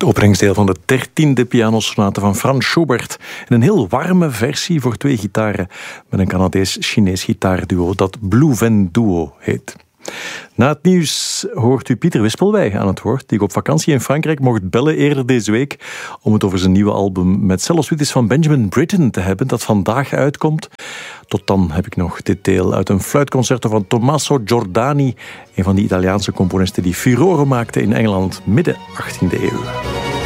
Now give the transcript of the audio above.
Het openingsdeel van de 13e pianosonate van Franz Schubert. In een heel warme versie voor 2 gitaren met een Canadees-Chinees gitaarduo dat Blue Van Duo heet. Na het nieuws hoort u Pieter Wispelwij aan het woord, die ik op vakantie in Frankrijk mocht bellen eerder deze week om het over zijn nieuwe album met cellosuites van Benjamin Britten te hebben, dat vandaag uitkomt. Tot dan heb ik nog dit deel uit een fluitconcerto van Tommaso Giordani, een van die Italiaanse componisten die furore maakte in Engeland midden 18e eeuw.